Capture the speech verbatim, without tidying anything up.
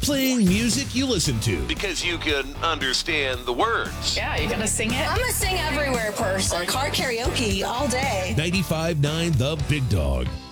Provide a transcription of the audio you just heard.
Playing music you listen to. Because you can understand the words. Yeah, you gonna sing it? I'm a sing everywhere person. Car karaoke all day. ninety-five point nine The Big Dog.